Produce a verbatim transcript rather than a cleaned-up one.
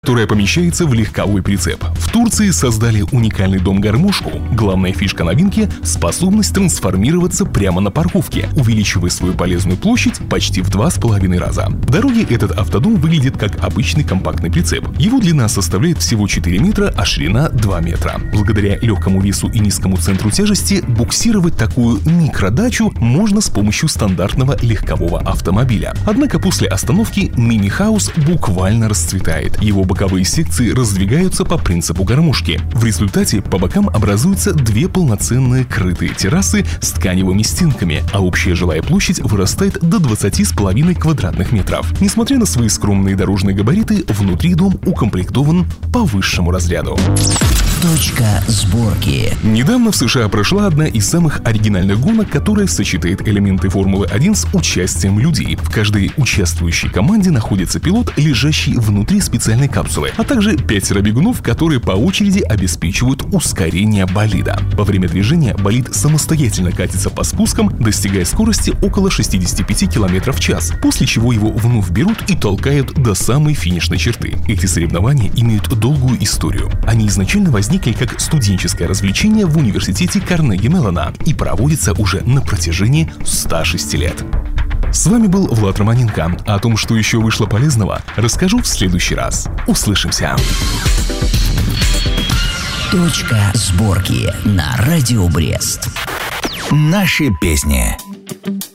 которая помещается в легковой прицеп. В Турции создали уникальный дом-гармошку. Главная фишка новинки – способность трансформироваться прямо на парковке, увеличивая свою полезную площадь почти в два с половиной раза. В дороге этот автодом выглядит как обычный компактный прицеп. Его длина составляет всего четыре метра, а ширина два метра. Благодаря легкому весу и низкому центру тяжести буксировать такую микродачу можно с помощью стандартного легкового автомобиля. Однако после остановки мини-хаус буквально расцветает. Его боковые секции раздвигаются по принципу гармошки. В результате по бокам образуются две полноценные крытые террасы с тканевыми стенками, а общая жилая площадь вырастает до двадцати с половиной квадратных метров. Несмотря на свои скромные дорожные габариты, внутри дом укомплектован по высшему разряду. Точка сборки. Недавно в США прошла одна из самых оригинальных гонок, которая сочетает элементы Формулы один с участием людей. В каждой участвующей команде находится пилот, лежащий внутри специальной капсулы, а также пятеро бегунов, которые по очереди обеспечивают ускорение болида. Во время движения болид самостоятельно катится по спускам, достигая скорости около шестидесяти пяти километров в час, после чего его вновь берут и толкают до самой финишной черты. Эти соревнования имеют долгую историю. Они изначально возникли как студенческое развлечение в университете Карнеги-Меллона и проводятся уже на протяжении ста шести лет. С вами был Влад Романенко. О том, что еще вышло полезного, расскажу в следующий раз. Услышимся. Точка сборки на Радио Брест. Наши песни.